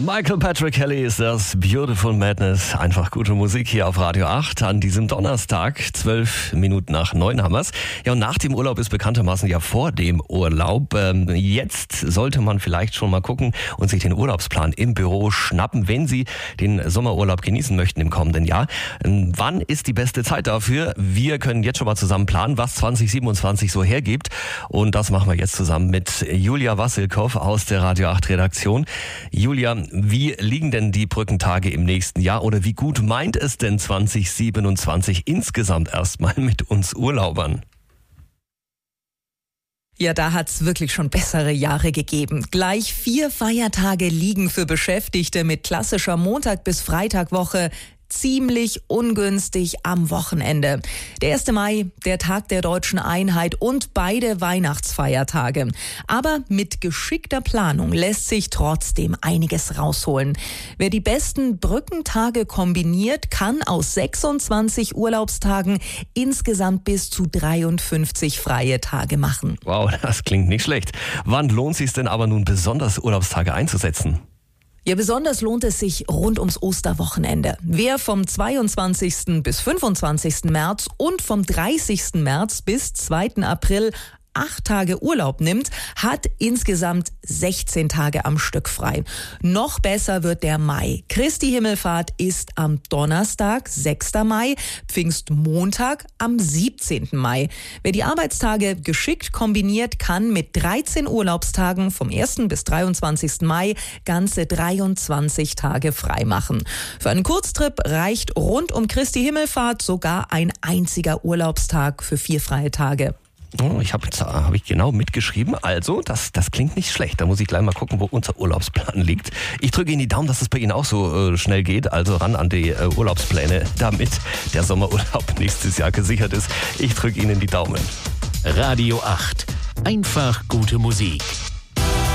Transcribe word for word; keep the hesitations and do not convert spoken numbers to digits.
Michael Patrick Kelly ist das, Beautiful Madness. Einfach gute Musik hier auf Radio acht an diesem Donnerstag, zwölf Minuten nach neun haben wir's. Ja, und nach dem Urlaub ist bekanntermaßen ja vor dem Urlaub. Ähm, jetzt sollte man vielleicht schon mal gucken und sich den Urlaubsplan im Büro schnappen, wenn Sie den Sommerurlaub genießen möchten im kommenden Jahr. Ähm, wann ist die beste Zeit dafür? Wir können jetzt schon mal zusammen planen, was zwanzig siebenundzwanzig so hergibt. Und das machen wir jetzt zusammen mit Julia Wassilkow aus der Radio acht Redaktion. Julia, wie liegen denn die Brückentage im nächsten Jahr oder wie gut meint es denn zwanzig siebenundzwanzig insgesamt erstmal mit uns Urlaubern? Ja, da hat's wirklich schon bessere Jahre gegeben. Gleich vier Feiertage liegen für Beschäftigte mit klassischer Montag- bis Freitagwoche ziemlich ungünstig am Wochenende. Der erste Mai, der Tag der deutschen Einheit und beide Weihnachtsfeiertage. Aber mit geschickter Planung lässt sich trotzdem einiges rausholen. Wer die besten Brückentage kombiniert, kann aus sechsundzwanzig Urlaubstagen insgesamt bis zu dreiundfünfzig freie Tage machen. Wow, das klingt nicht schlecht. Wann lohnt es sich denn aber nun besonders Urlaubstage einzusetzen? Ja, besonders lohnt es sich rund ums Osterwochenende. Wer vom zweiundzwanzigsten bis fünfundzwanzigsten März und vom dreißigsten März bis zweiten April acht Tage Urlaub nimmt, hat insgesamt sechzehn Tage am Stück frei. Noch besser wird der Mai. Christi Himmelfahrt ist am Donnerstag, sechsten Mai, Pfingstmontag am siebzehnten Mai. Wer die Arbeitstage geschickt kombiniert, kann mit dreizehn Urlaubstagen vom ersten bis dreiundzwanzigsten Mai ganze dreiundzwanzig Tage frei machen. Für einen Kurztrip reicht rund um Christi Himmelfahrt sogar ein einziger Urlaubstag für vier freie Tage. Oh, ich habe hab ich genau mitgeschrieben. Also, das, das klingt nicht schlecht. Da muss ich gleich mal gucken, wo unser Urlaubsplan liegt. Ich drücke Ihnen die Daumen, dass es bei Ihnen auch so äh, schnell geht. Also ran an die äh, Urlaubspläne, damit der Sommerurlaub nächstes Jahr gesichert ist. Ich drücke Ihnen die Daumen. Radio acht. Einfach gute Musik.